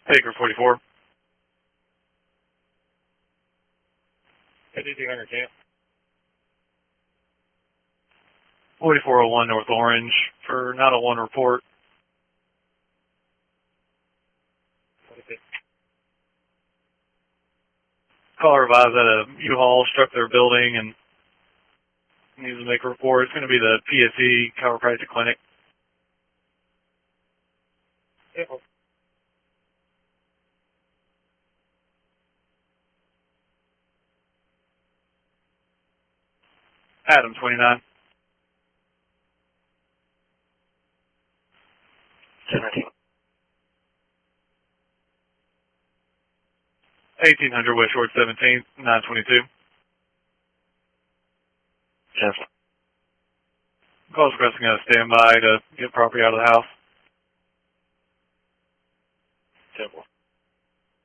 Baker 44. 5200 camp. 4401 North Orange for 901 report. Caller advised that a U-Haul struck their building and needs to make a report. It's going to be the PSE, Chiropractic Clinic. Yep. Adam 29. 17. 1800 West Short 17th, 922. Cancel. Call's requesting a standby to get property out of the house. Temple.